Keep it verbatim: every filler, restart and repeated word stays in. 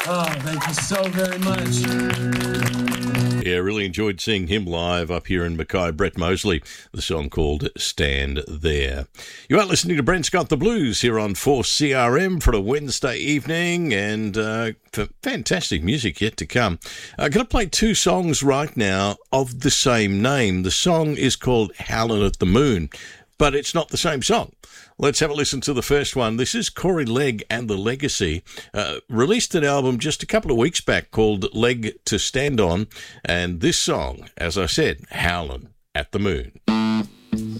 Oh, thank you so very much. Yeah, really enjoyed seeing him live up here in Mackay. Brett Mosley, the song called Stand There. You are listening to Brent Scott the Blues here on four C R M for a Wednesday evening, and uh, for fantastic music yet to come. I'm going to play two songs right now of the same name. The song is called Howlin' at the Moon, but it's not the same song. Let's have a listen to the first one. This is Corey Legg and the Legacy. Uh, released an album just a couple of weeks back called Leg to Stand On. And this song, as I said, Howlin' at the Moon.